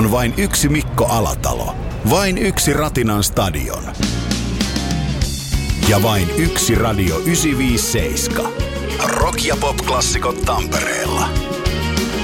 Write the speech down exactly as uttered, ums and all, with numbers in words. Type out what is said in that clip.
On vain yksi Mikko Alatalo. Vain yksi Ratinan stadion. Ja vain yksi Radio yhdeksänsataaviisikymmentäseitsemän. Rock- ja pop-klassikot Tampereella.